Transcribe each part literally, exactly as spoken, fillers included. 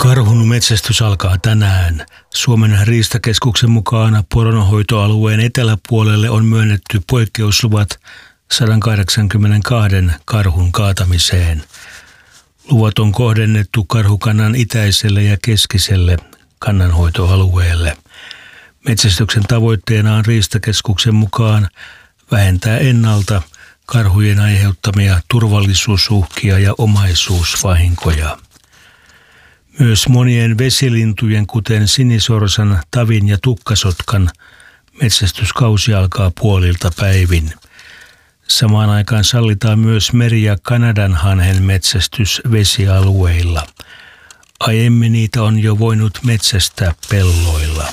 Karhun metsästys alkaa tänään. Suomen riistakeskuksen mukaan poronhoitoalueen eteläpuolelle on myönnetty poikkeusluvat sata kahdeksankymmentäkaksi karhun kaatamiseen. Luvat on kohdennettu karhukannan itäiselle ja keskiselle kannanhoitoalueelle. Metsästyksen tavoitteena on riistakeskuksen mukaan vähentää ennalta karhujen aiheuttamia turvallisuusuhkia ja omaisuusvahinkoja. Myös monien vesilintujen, kuten sinisorsan, tavin ja tukkasotkan, metsästyskausi alkaa puolilta päivin. Samaan aikaan sallitaan myös meri- ja kanadanhanhen metsästys vesialueilla. Aiemmin niitä on jo voinut metsästää pelloilla.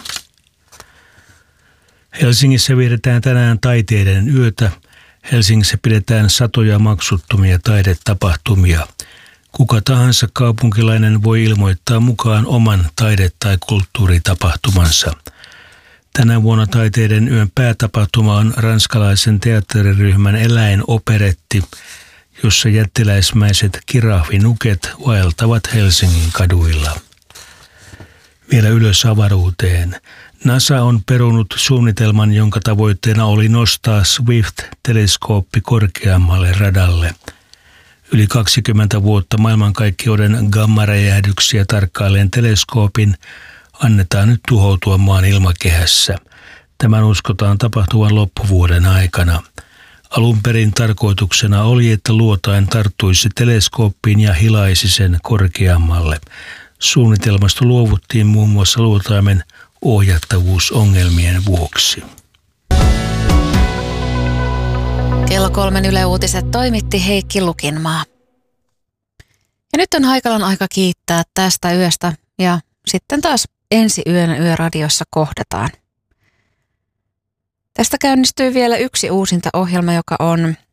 Helsingissä vietetään tänään taiteiden yötä. Helsingissä pidetään satoja maksuttomia taidetapahtumia. Kuka tahansa kaupunkilainen voi ilmoittaa mukaan oman taide- tai kulttuuritapahtumansa. Tänä vuonna taiteiden yön päätapahtuma on ranskalaisen teatteriryhmän eläinoperetti, jossa jättiläismäiset kirahvinuket vaeltavat Helsingin kaduilla. Vielä ylös avaruuteen. NASA on perunut suunnitelman, jonka tavoitteena oli nostaa Swift-teleskooppi korkeammalle radalle. Yli kaksikymmentä vuotta maailmankaikkeuden gammaräjähdyksiä tarkkailleen teleskoopin annetaan nyt tuhoutua maan ilmakehässä. Tämän uskotaan tapahtuvan loppuvuoden aikana. Alun perin tarkoituksena oli, että luotain tarttuisi teleskooppiin ja hilaisi sen korkeammalle. Suunnitelmasta luovuttiin muun muassa luotaimen ohjattavuusongelmien vuoksi. Kello kolmen Yle Uutiset toimitti Heikki Lukinmaa. Ja nyt on Haikalan aika kiittää tästä yöstä ja sitten taas ensi yönä Yöradiossa kohdataan. Tästä käynnistyy vielä yksi uusinta ohjelma, joka on